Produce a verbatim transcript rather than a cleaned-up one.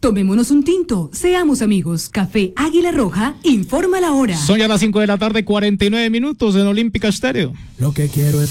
Tomémonos un tinto, seamos amigos. Café Águila Roja, informa la hora. Son ya las cinco de la tarde, cuarenta y nueve minutos en Olímpica Estéreo. Lo que quiero es